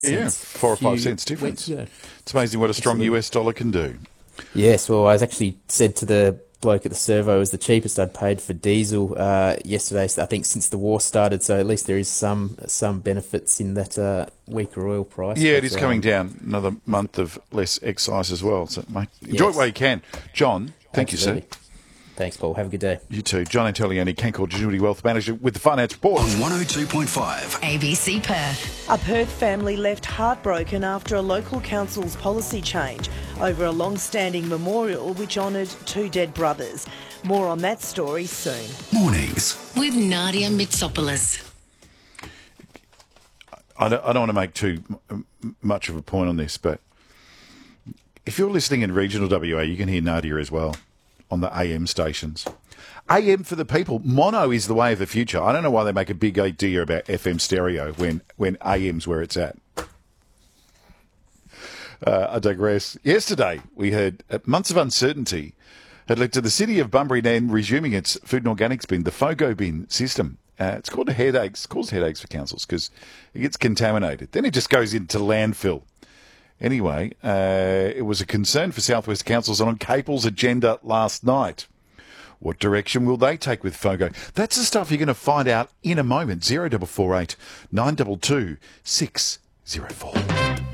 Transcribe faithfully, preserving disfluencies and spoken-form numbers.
Yeah, four or five cents difference. It's amazing what a strong Absolutely. U S dollar can do. Yes, well, I was actually said to the bloke at the servo it was the cheapest I'd paid for diesel uh, yesterday. So I think since the war started, so at least there is some some benefits in that uh, weaker oil price. Yeah, it But is coming um, down. Another month of less excise as well. So, mate, enjoy it yes, while you can. John, thank you, sir. absolutely. Thanks, Paul. Have a good day. You too. John Antolioni, Canaccord Genuity Wealth Manager with the Finance Report. On one oh two point five. A B C Perth. A Perth family left heartbroken after a local council's policy change over a long-standing memorial which honoured two dead brothers. More on that story soon. Mornings. With Nadia Mitsopoulos. I don't, I don't want to make too m- much of a point on this, but if you're listening in regional W A, you can hear Nadia as well on the A M stations. A M for the people. Mono is the way of the future. I don't know why they make a big idea about F M stereo when, when A M's where it's at. Uh, I digress. Yesterday, we heard uh, months of uncertainty had led to the city of Bunbury then resuming its food and organics bin, the FOGO bin system. Uh, it's called a headaches, causes headaches for councils because it gets contaminated. Then it just goes into landfill. Anyway, uh, it was a concern for South West councils and on Capel's agenda last night. What direction will they take with FOGO? That's the stuff you're going to find out in a moment. zero four four eight, nine two two, six zero four.